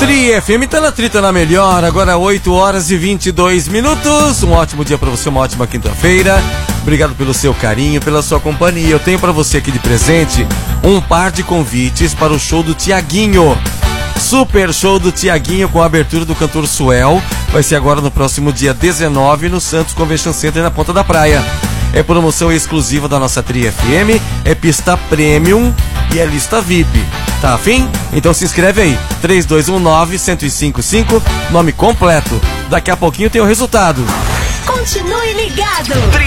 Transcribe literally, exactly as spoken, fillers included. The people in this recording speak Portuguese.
Tri F M tá na trita na melhor, agora oito horas e vinte e dois minutos. Um ótimo dia pra você, uma ótima quinta-feira. Obrigado pelo seu carinho, pela sua companhia. Eu tenho pra você aqui de presente um par de convites para o show do Tiaguinho. Super show do Tiaguinho com a abertura do cantor Suel. Vai ser agora no próximo dia dezenove no Santos Convention Center, na Ponta da Praia. É promoção exclusiva da nossa Tri F M, é pista premium e é lista V I P. Tá afim? Então se inscreve aí, três dois um nove, um zero cinco cinco, nome completo. Daqui a pouquinho tem o resultado. Continue ligado.